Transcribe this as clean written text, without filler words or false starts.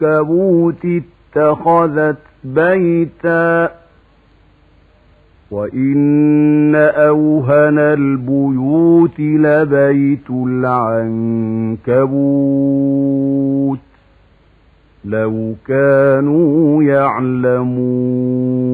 العنكبوت اتخذت بيتا وإن أوهن البيوت لبيت العنكبوت لو كانوا يعلمون